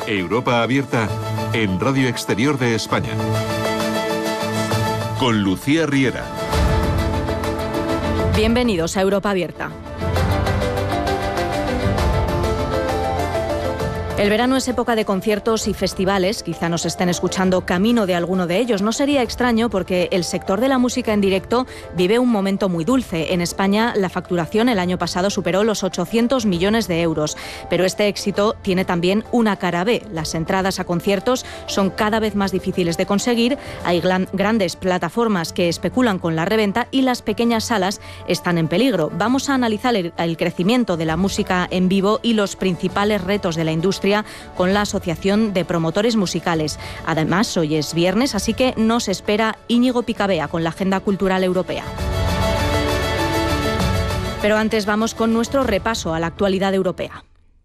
Europa Abierta en Radio Exterior de España. Con Lucía Riera. Bienvenidos a Europa Abierta. El verano es época de conciertos y festivales, quizá nos estén escuchando camino de alguno de ellos. No sería extraño porque el sector de la música en directo vive un momento muy dulce. En España la facturación el año pasado superó los 800 millones de euros. Pero este éxito tiene también una cara B. Las entradas a conciertos son cada vez más difíciles de conseguir, hay grandes plataformas que especulan con la reventa y las pequeñas salas están en peligro. Vamos a analizar el crecimiento de la música en vivo y los principales retos de la industria con la Asociación de Promotores Musicales. Además, hoy es viernes, así que nos espera Íñigo Picabea con la Agenda Cultural Europea. Pero antes vamos con nuestro repaso a la actualidad europea.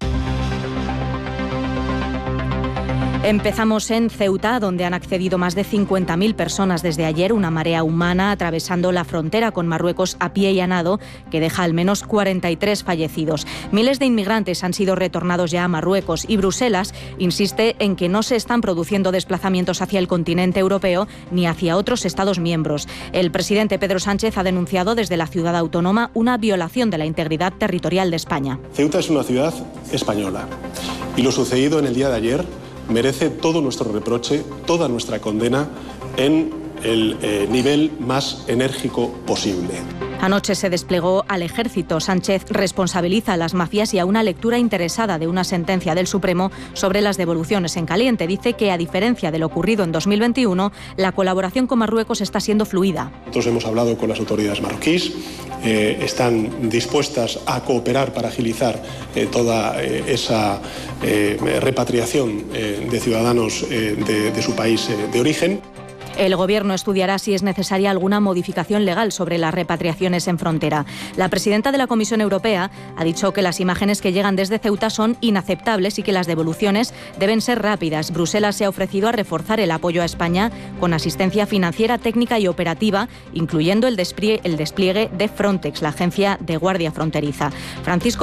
Empezamos en Ceuta, donde han accedido más de 50.000 personas desde ayer, una marea humana atravesando la frontera con Marruecos a pie y a nado, que deja al menos 43 fallecidos. Miles de inmigrantes han sido retornados ya a Marruecos y Bruselas insiste en que no se están produciendo desplazamientos hacia el continente europeo ni hacia otros Estados miembros. El presidente Pedro Sánchez ha denunciado desde la ciudad autónoma una violación de la integridad territorial de España. Ceuta es una ciudad española y lo sucedido en el día de ayer merece todo nuestro reproche, toda nuestra condena en el nivel más enérgico posible. Anoche se desplegó al ejército. Sánchez responsabiliza a las mafias y a una lectura interesada de una sentencia del Supremo sobre las devoluciones en caliente. Dice que, a diferencia de lo ocurrido en 2021, la colaboración con Marruecos está siendo fluida. Nosotros hemos hablado con las autoridades marroquíes, están dispuestas a cooperar para agilizar toda esa repatriación de ciudadanos de su país de origen. El Gobierno estudiará si es necesaria alguna modificación legal sobre las repatriaciones en frontera. La presidenta de la Comisión Europea ha dicho que las imágenes que llegan desde Ceuta son inaceptables y que las devoluciones deben ser rápidas. Bruselas se ha ofrecido a reforzar el apoyo a España con asistencia financiera, técnica y operativa, incluyendo el despliegue de Frontex, la agencia de guardia fronteriza. Francisco